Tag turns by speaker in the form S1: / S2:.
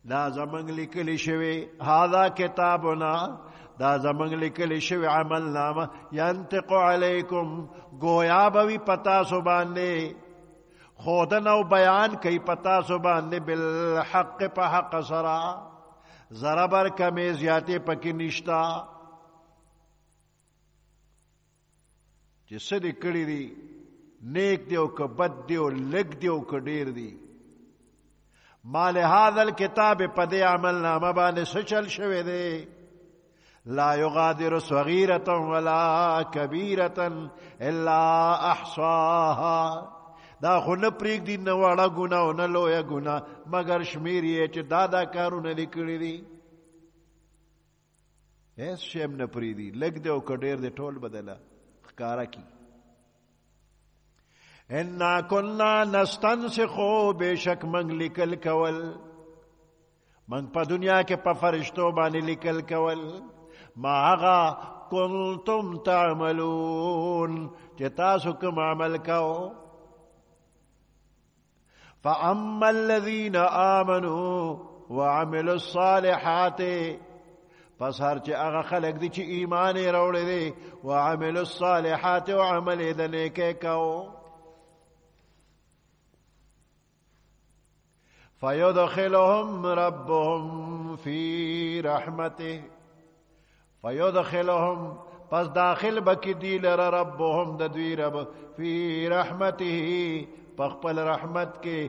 S1: دا زمنګ لیکلی شوی هاذا کتابنا دا زمنګ لیکلی شوی عمل نامه ينطق علیکم گویا بوی پتا سو باندې خودن او بیان کئی پتا سو باندې بالحق په حق سرا ذرا بر کمی زیاته پکې نشتا چې سړي کړی دی نیک دی او که بد دی او لګ دی او که ډیر دی مال هذا الكتاب پد عمل نامه باندې سچل شوی دی لا يغادر صغيرة ولا كبيرة الا احصاها دا خو نه پریک دی نه وړه ګناه او نه لویه ګناه مگر شمیر یې چې دا کارونه لیکلي دي هیڅ شی هم نه پرېږدي لږ دی او که ډېر دی ټول بدله ښکاره کي انا کنا نستنسخو بېشک موږ لیکل کول موږ په دنیا کې په فرشتو باندې لیکل کول ما هغه کنتم تعملون چې تاسو کوم عمل کوو فأما الذين آمنوا وعملوا الصالحات پس هر چې هغه خلق دي چې ایمان یې راوړی دی وعملوا الصالحات او عمل یې د نیکۍ کوو فيدخلهم ربهم في رحمته فيدخلهم پس داخل بکی دی لره ربهم د دوی رب فی رحمته پخپل رحمت کې